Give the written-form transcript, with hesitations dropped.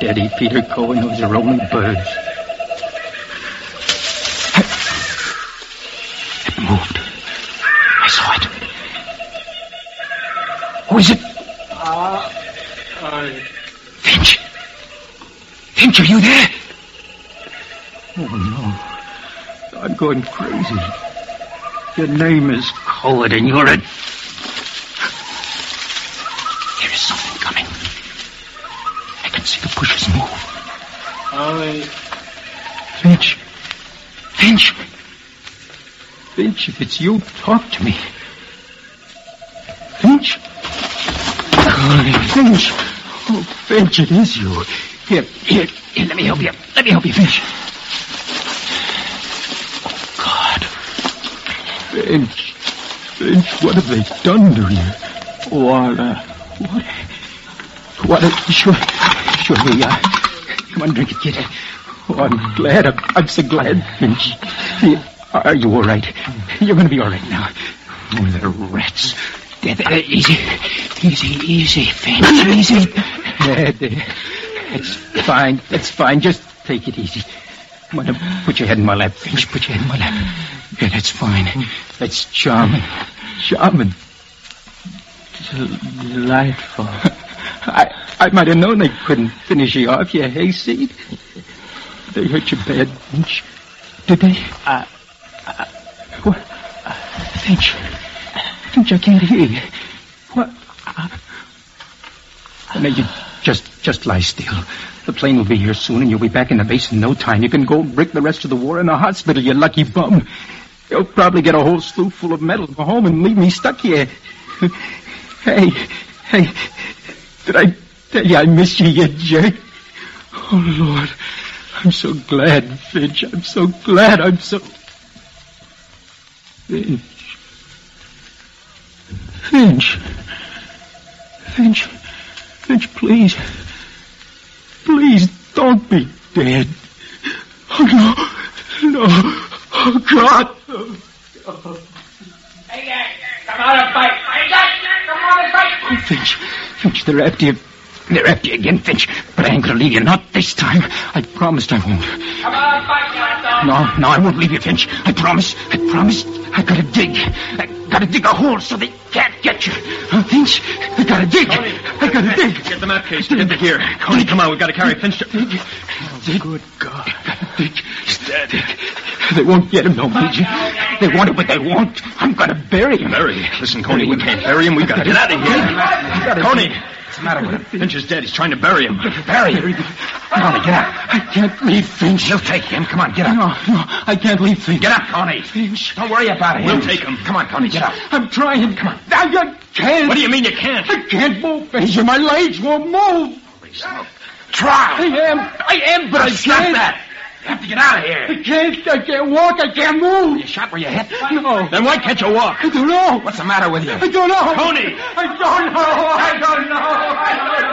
Steady, Peter Cohen. Those are only birds. It moved. I saw it. Who is it? Finch. Finch, are you there? Oh, no. I'm going crazy. Your name is Cohen, and you're a... There is something coming. I can see the bushes move. Finch. Finch. Finch, if it's you, talk to me. Finch. Finch. Oh, Finch, it is you. Here, let me help you. Let me help you, Finch. Oh, God. Finch, what have they done to you? What? Sure, here you are. Come on, drink it, kid. Oh, I'm glad. I'm so glad, Finch. Are you all right? You're going to be all right now. Oh, the rats. Easy, Finch. Easy. There. That's fine. Just take it easy. Come on, put your head in my lap, Finch. Put your head in my lap. Yeah, that's fine. That's charming. Delightful. I might have known they couldn't finish you off, you hayseed. They hurt you bad, Finch. Did they? What? Finch, I can't hear you. What? Now, you just lie still. The plane will be here soon, and you'll be back in the base in no time. You can go brick the rest of the war in the hospital, you lucky bum. You'll probably get a whole slew full of metal, go home and leave me stuck here. Hey, did I tell you I miss you, you jerk? Oh, Lord, I'm so glad, Finch. I'm so glad. Finch, please. Please, don't be dead. Oh, no. Oh, God. Hey, come on and fight. Come on and fight. Oh, Finch, they're after you. They're after you again, Finch. But I ain't gonna leave you. Not this time. I promised I won't. Come on and fight, Johnstone. No, I won't leave you, Finch. I promise. I gotta dig. I gotta dig a hole so they can't get you. Finch, I gotta dig. I gotta dig. Get the map case. Get the gear. Coney, come on. We've got to carry Finch to... Dig. Good God. Dig. He's dead. They won't get him, no, Major. They want him, but they won't. I'm gonna bury him. Bury? Listen, Coney, we can't bury him. We've got to get out of here. Coney! What's the matter with him? Finch is dead. He's trying to bury him. Bury him? Come on, get out. I can't leave Finch. You'll take him. Come on, get out. No, I can't leave Finch. Get up, Coney. Finch. Don't worry about it. We'll take him. Come on, Coney, get up. I'm trying. Come on. I can't. What do you mean you can't? I can't move, Major. My legs won't move. Please, look. Try. I am, but I can't. Stop that. You have to get out of here. I can't walk. I can't move. You shot where you hit? No. Then why can't you walk? I don't know. What's the matter with you? I don't know. Coney! I don't know.